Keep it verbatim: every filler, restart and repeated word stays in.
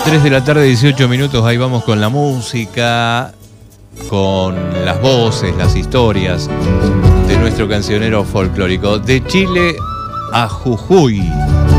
tres de la tarde, dieciocho minutos, ahí vamos con la música, con las voces, las historias de nuestro cancionero folclórico. De Chile a Jujuy.